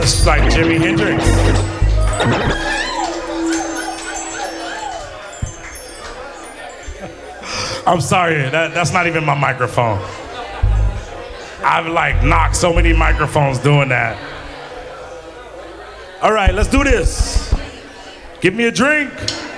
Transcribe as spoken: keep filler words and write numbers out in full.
It's like Jimi Hendrix. I'm sorry, that, that's not even my microphone. I've like knocked so many microphones doing that. All right, let's do this. Give me a drink.